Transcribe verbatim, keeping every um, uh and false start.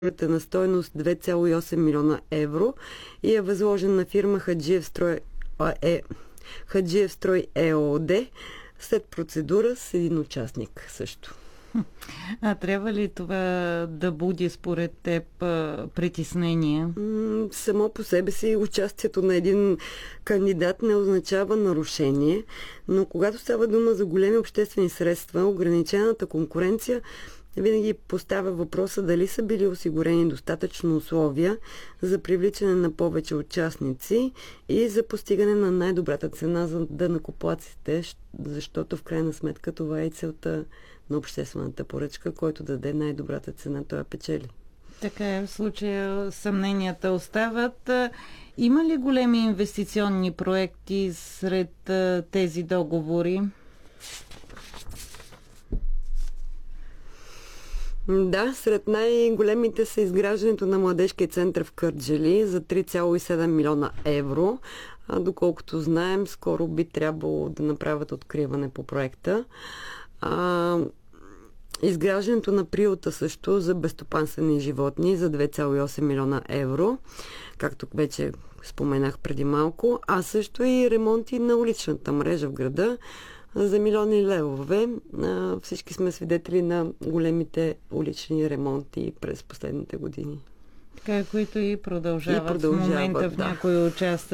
на стойност две цяло и осем милиона евро и е възложен на фирма Хаджиев строй, е, Хаджиев строй ЕООД след процедура с един участник също. А трябва ли това да буди според теб притеснение? Само по себе си участието на един кандидат не означава нарушение, но когато става дума за големи обществени средства, ограничената конкуренция винаги поставя въпроса дали са били осигурени достатъчно условия за привличане на повече участници и за постигане на най-добрата цена за данъкоплатците, защото в крайна сметка това е целта на обществената поръчка, който даде най-добрата цена, той я печели. Така е, в случая съмненията остават. Има ли големи инвестиционни проекти сред тези договори? Да, сред най-големите са изграждането на младежкия център в Кърджали за три цяло и седем милиона евро. А, доколкото знаем, скоро би трябвало да направят откриване по проекта. А, изграждането на приюта също за безстопанствени животни за две цяло и осем милиона евро, както вече споменах преди малко, а също и ремонти на уличната мрежа в града за милиони левове. Всички сме свидетели на големите улични ремонти през последните години. Така, които и продължават, и продължават в момента в да. някои участъци.